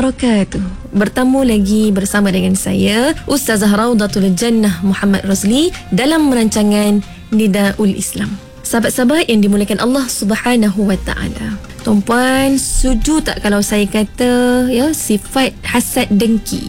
wabarakatuh. Bertemu lagi bersama dengan saya Ustazah Raudatul Jannah Muhammad Rozli dalam rancangan Nidaul Islam. Sahabat-sahabat yang dimuliakan Allah Subhanahu wa taala. Tuan-puan, setuju tak kalau saya kata sifat hasad dengki,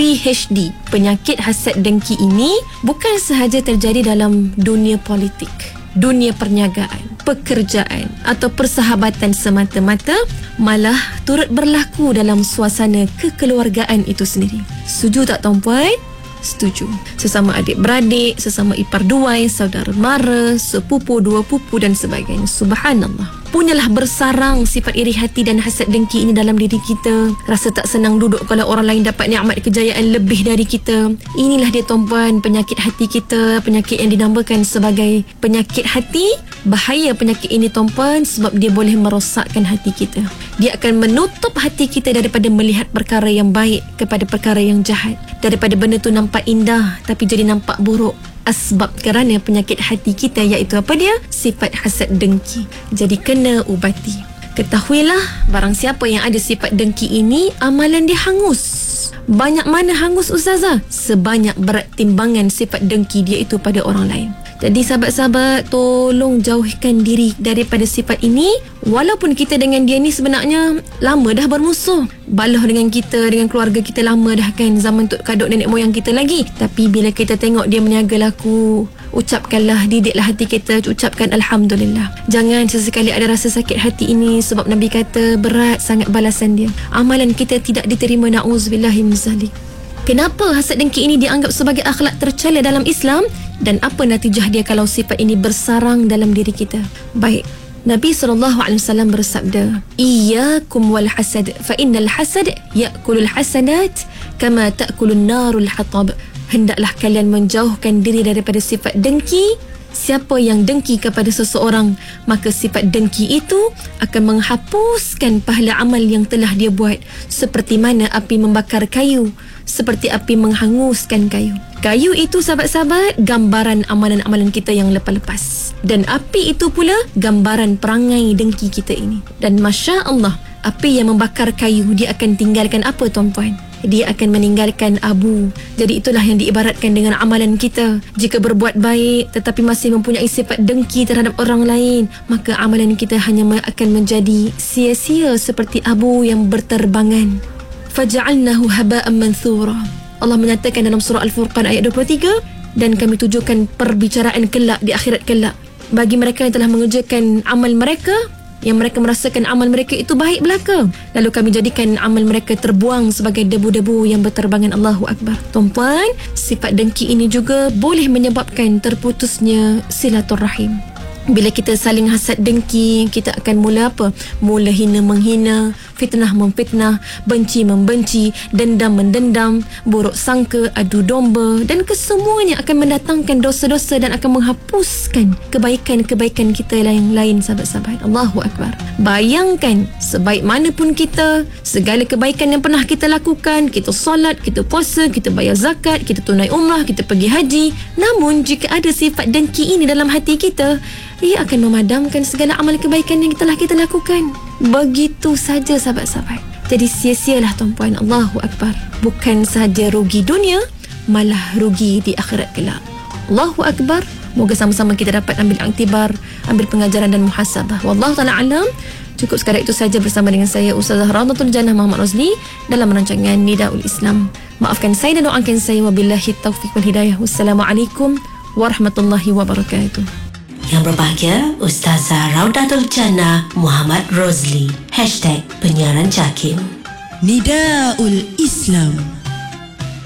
PHD, penyakit hasad dengki ini bukan sahaja terjadi dalam dunia politik, dunia perniagaan, pekerjaan atau persahabatan semata-mata, malah turut berlaku dalam suasana kekeluargaan itu sendiri. Setuju tak tuan-puan? Setuju. Sesama adik-beradik, sesama ipar duai, saudara mara, sepupu, dua pupu dan sebagainya. Subhanallah. Punyalah bersarang sifat iri hati dan hasad dengki ini dalam diri kita. Rasa tak senang duduk kalau orang lain dapat nikmat kejayaan lebih dari kita. Inilah dia tuan-puan, penyakit hati kita, penyakit yang dinamakan sebagai penyakit hati. Bahaya penyakit ini tuan-puan sebab dia boleh merosakkan hati kita. Dia akan menutup hati kita daripada melihat perkara yang baik kepada perkara yang jahat. Daripada benda tu nampak indah tapi jadi nampak buruk. Asbab kerana penyakit hati kita, iaitu apa dia? Sifat hasad dengki. Jadi kena ubati. Ketahuilah, barang siapa yang ada sifat dengki ini, amalan dia hangus. Banyak mana hangus Ustazah? Sebanyak berat timbangan sifat dengki dia itu pada orang lain. Jadi sahabat-sahabat, tolong jauhkan diri daripada sifat ini. Walaupun kita dengan dia ni sebenarnya lama dah bermusuh. Baloh dengan kita, dengan keluarga kita lama dah kan, zaman Tok Kadok nenek moyang kita lagi. Tapi bila kita tengok dia meniaga laku, ucapkanlah, didiklah hati kita, ucapkan Alhamdulillah. Jangan sesekali ada rasa sakit hati ini, sebab Nabi kata berat sangat balasan dia. Amalan kita tidak diterima, na'udzubillahi min zalik. Kenapa hasad dengki ini dianggap sebagai akhlak tercela dalam Islam? Dan apa natijah dia kalau sifat ini bersarang dalam diri kita? Baik, Nabi SAW bersabda, Iyyakum wal hasad, fa innal hasad ya'kulul hasanat kama ta'kulun narul hatab. Hendaklah kalian menjauhkan diri daripada sifat dengki. Siapa yang dengki kepada seseorang, maka sifat dengki itu akan menghapuskan pahala amal yang telah dia buat. Seperti mana api membakar kayu, seperti api menghanguskan kayu. Kayu itu sahabat-sahabat gambaran amalan-amalan kita yang lepas-lepas. Dan api itu pula gambaran perangai dengki kita ini. Dan Masya Allah, api yang membakar kayu, dia akan tinggalkan apa tuan-puan? Dia akan meninggalkan abu. Jadi itulah yang diibaratkan dengan amalan kita. Jika berbuat baik tetapi masih mempunyai sifat dengki terhadap orang lain, maka amalan kita hanya akan menjadi sia-sia seperti abu yang berterbangan. Faja'alnahu haba'an manthura. Allah menyatakan dalam surah Al-Furqan ayat 23, dan kami tujukan perbicaraan kelak di akhirat kelak bagi mereka yang telah mengerjakan amal mereka, yang mereka merasakan amal mereka itu baik belaka, lalu kami jadikan amal mereka terbuang sebagai debu-debu yang berterbangan. Allahu Akbar. Tuan-puan, sifat dengki ini juga boleh menyebabkan terputusnya silaturrahim. Bila kita saling hasad dengki, kita akan mula apa? Mula hina menghina, fitnah memfitnah, benci membenci, dendam mendendam, buruk sangka, adu domba, dan kesemuanya akan mendatangkan dosa-dosa dan akan menghapuskan kebaikan-kebaikan kita yang lain, sahabat-sahabat. Allahu Akbar. Bayangkan, sebaik mana pun kita, segala kebaikan yang pernah kita lakukan, kita solat, kita puasa, kita bayar zakat, kita tunai umrah, kita pergi haji, namun jika ada sifat dengki ini dalam hati kita, ia akan memadamkan segala amal kebaikan yang telah kita lakukan. Begitu saja sahabat-sahabat. Jadi sia-sialah tuan-puan. Allahu Akbar. Bukan sahaja rugi dunia, malah rugi di akhirat kelak. Allahu Akbar. Moga sama-sama kita dapat ambil iktibar, ambil pengajaran dan muhasabah. Wallahu ta'ala alam. Cukup sekadar itu saja bersama dengan saya Ustazah Raudatul Jannah Muhammad Rozli dalam rancangan Nidaul Islam. Maafkan saya dan doakan saya. Wabillahi taufiq wal hidayah. Wassalamualaikum warahmatullahi wabarakatuh. Yang berbahagia, Ustazah Raudatul Jannah Muhammad Rozli #penyiaran Jakim. Nidaul Islam.